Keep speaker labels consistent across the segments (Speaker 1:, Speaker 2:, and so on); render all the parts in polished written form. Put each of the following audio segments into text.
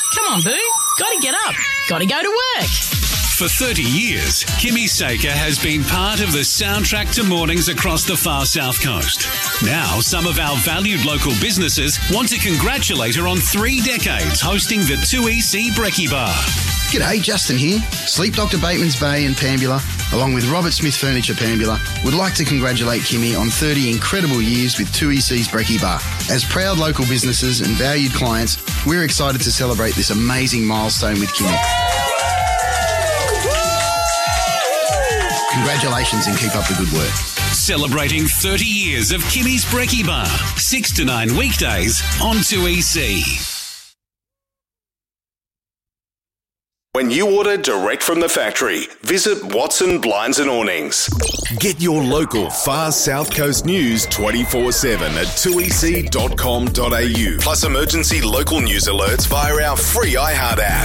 Speaker 1: Come on, Boo. Gotta get up. Gotta go to work.
Speaker 2: For 30 years, Kimmy Saker has been part of the soundtrack to mornings across the far south coast. Now, some of our valued local businesses want to congratulate her on 3 decades hosting the 2EC Brekkie Bar.
Speaker 3: G'day, Justin here. Sleep Doctor Bateman's Bay and Pambula, along with Robert Smith Furniture Pambula, would like to congratulate Kimmy on 30 incredible years with 2EC's Brekkie Bar. As proud local businesses and valued clients, we're excited to celebrate this amazing milestone with Kimmy. Congratulations and keep up the good work.
Speaker 2: Celebrating 30 years of Kimmy's Brekkie Bar, 6 to 9 weekdays on 2EC.
Speaker 4: When you order direct from the factory, visit Watson Blinds and Awnings. Get your local far south coast news 24/7 at 2ec.com.au. Plus emergency local news alerts via our free iHeart app.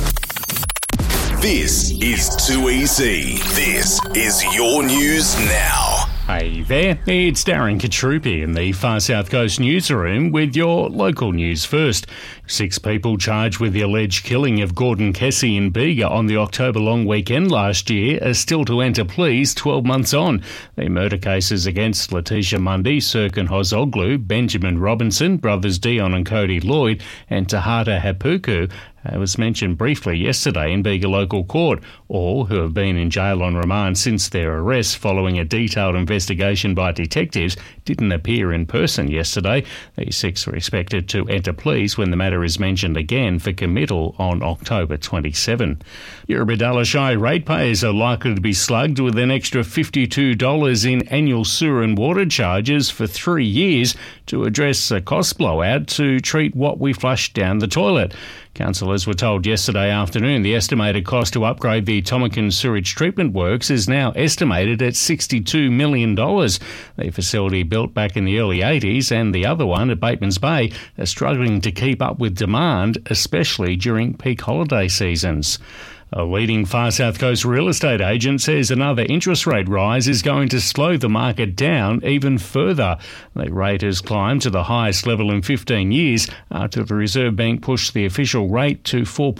Speaker 4: This is 2EC. This is your news now.
Speaker 5: Hey there, it's Darren Katrupi in the Far South Coast newsroom with your local news first. 6 people charged with the alleged killing of Gordon Kessie in Bega on the October long weekend last year are still to enter pleas 12 months on. The murder cases against Letitia Mundy, Serkan Hozoglu, Benjamin Robinson, brothers Dion and Cody Lloyd and Tahata Hapuku was mentioned briefly yesterday in Bega Local Court. All who have been in jail on remand since their arrest following a detailed investigation by detectives didn't appear in person yesterday. These 6 are expected to enter pleas when the matter is mentioned again for committal on October 27. Eurobodalla Shire ratepayers are likely to be slugged with an extra $52 in annual sewer and water charges for 3 years to address a cost blowout to treat what we flush down the toilet. Councillors were told yesterday afternoon the estimated cost to upgrade the Tomakin Sewage Treatment Works is now estimated at $62 million. The facility built back in the early 80s and the other one at Bateman's Bay are struggling to keep up with demand, especially during peak holiday seasons. A leading Far South Coast real estate agent says another interest rate rise is going to slow the market down even further. The rate has climbed to the highest level in 15 years after the Reserve Bank pushed the official rate to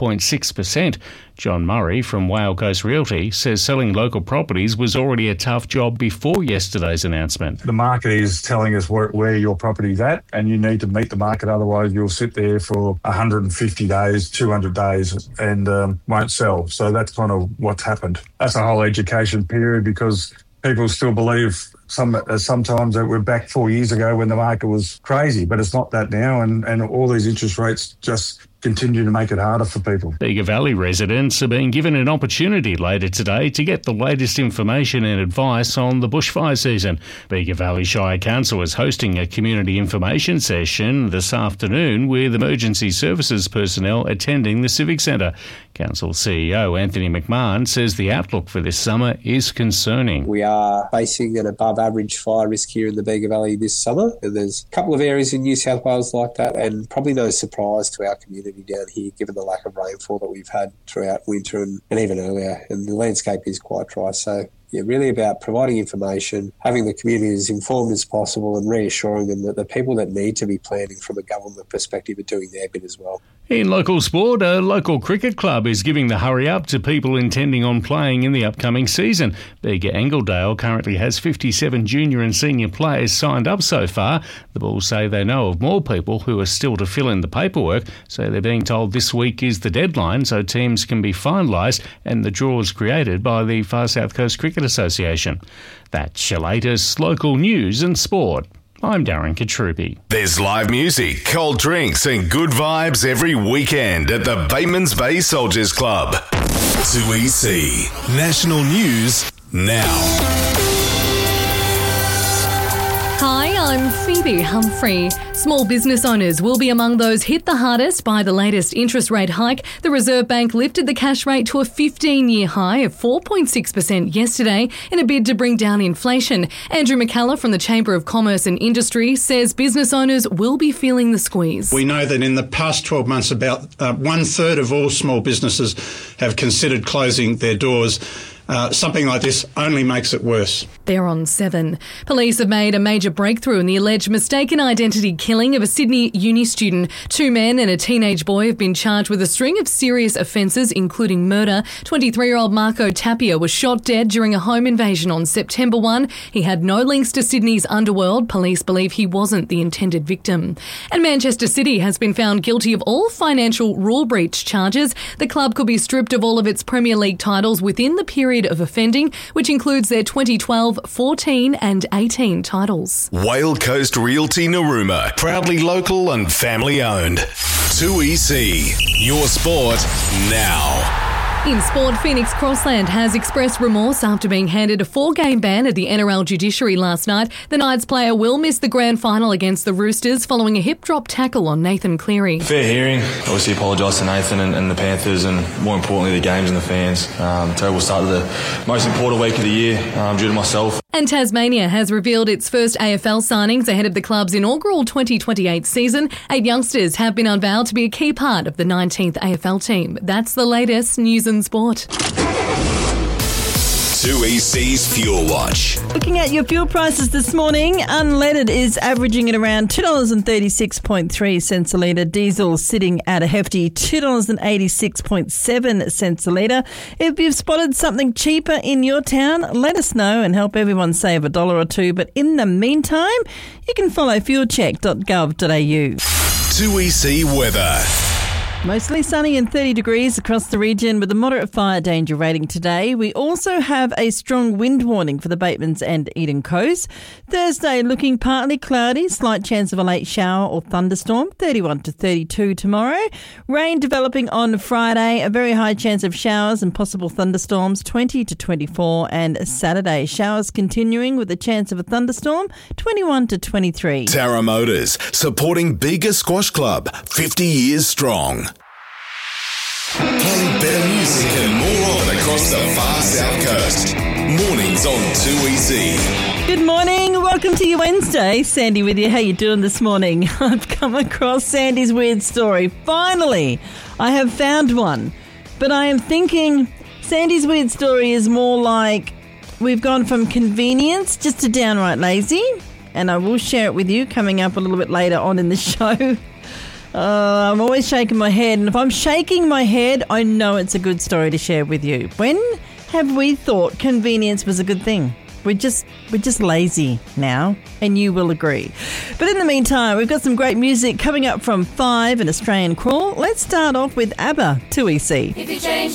Speaker 5: 4.6%. John Murray from Whale Coast Realty says selling local properties was already a tough job before yesterday's announcement.
Speaker 6: The market is telling us where your property's at, and you need to meet the market, otherwise you'll sit there for 150 days, 200 days and won't sell. So that's kind of what's happened. That's a whole education period because people still believe sometimes that we're back 4 years ago when the market was crazy, but it's not that now, and all these interest rates just continue to make it harder for people.
Speaker 5: Bega Valley residents are being given an opportunity later today to get the latest information and advice on the bushfire season. Bega Valley Shire Council is hosting a community information session this afternoon with emergency services personnel attending the Civic Centre. Council CEO Anthony McMahon says the outlook for this summer is concerning.
Speaker 7: We are facing an above average fire risk here in the Bega Valley this summer, and there's a couple of areas in New South Wales like that, and probably no surprise to our community down here given the lack of rainfall that we've had throughout winter and even earlier, and the landscape is quite dry. So yeah, really about providing information, having the community as informed as possible and reassuring them that the people that need to be planning from a government perspective are doing their bit as well.
Speaker 5: In local sport, a local cricket club is giving the hurry up to people intending on playing in the upcoming season. Bega Engledale currently has 57 junior and senior players signed up so far. The Bulls say they know of more people who are still to fill in the paperwork, so they're being told this week is the deadline so teams can be finalised and the draws created by the Far South Coast Cricket Association. That's your latest local news and sport. I'm Darren Katrupi.
Speaker 4: There's live music, cold drinks and good vibes every weekend at the Bateman's Bay Soldiers Club. 2EC National News Now.
Speaker 8: Hi, I'm Phoebe Humphrey. Small business owners will be among those hit the hardest by the latest interest rate hike. The Reserve Bank lifted the cash rate to a 15-year high of 4.6% yesterday in a bid to bring down inflation. Andrew McCullough from the Chamber of Commerce and Industry says business owners will be feeling the squeeze.
Speaker 9: We know that in the past 12 months, about 1/3 of all small businesses have considered closing their doors. something like this only makes it worse.
Speaker 8: They're on 7. Police have made a major breakthrough in the alleged mistaken identity killing of a Sydney uni student. 2 men and a teenage boy have been charged with a string of serious offences, including murder. 23-year-old Marco Tapia was shot dead during a home invasion on September 1. He had no links to Sydney's underworld. Police believe he wasn't the intended victim. And Manchester City has been found guilty of all financial rule breach charges. The club could be stripped of all of its Premier League titles within the period of offending, which includes their 2012, 14 and 18 titles.
Speaker 4: Whale Coast Realty Narooma, proudly local and family owned. 2EC, your sport now.
Speaker 8: In sport, Phoenix Crossland has expressed remorse after being handed a 4-game ban at the NRL judiciary last night. The Knights player will miss the grand final against the Roosters following a hip-drop tackle on Nathan Cleary.
Speaker 10: Fair hearing. Obviously apologise to Nathan and the Panthers and, more importantly, the games and the fans. Terrible start to the most important week of the year due to myself.
Speaker 8: And Tasmania has revealed its first AFL signings ahead of the club's inaugural 2028 season. 8 youngsters have been unveiled to be a key part of the 19th AFL team. That's the latest news and sport.
Speaker 4: 2EC's Fuel Watch.
Speaker 11: Looking at your fuel prices this morning, unleaded is averaging at around $2.36.3 a litre. Diesel sitting at a hefty $2.86.7 a litre. If you've spotted something cheaper in your town, let us know and help everyone save $1 or $2. But in the meantime, you can follow fuelcheck.gov.au.
Speaker 4: 2EC weather.
Speaker 11: Mostly sunny and 30 degrees across the region with a moderate fire danger rating today. We also have a strong wind warning for the Batemans and Eden Coast. Thursday looking partly cloudy, slight chance of a late shower or thunderstorm, 31 to 32 tomorrow. Rain developing on Friday, a very high chance of showers and possible thunderstorms, 20 to 24. And Saturday, showers continuing with a chance of a thunderstorm, 21 to 23.
Speaker 4: Tara Motors, supporting Bega Squash Club, 50 years strong. Playing better music and more of it across the far south coast. Mornings on 2EC.
Speaker 11: Good morning. Welcome to your Wednesday. Sandy with you. How you doing this morning? I've come across Sandy's weird story. Finally, I have found one. But I am thinking Sandy's weird story is more like we've gone from convenience just to downright lazy. And I will share it with you coming up a little bit later on in the show. I'm always shaking my head, and if I'm shaking my head, I know it's a good story to share with you. When have we thought convenience was a good thing? We're just lazy now, and you will agree. But in the meantime, we've got some great music coming up from 5 and Australian Crawl. Let's start off with ABBA, 2EC. If you change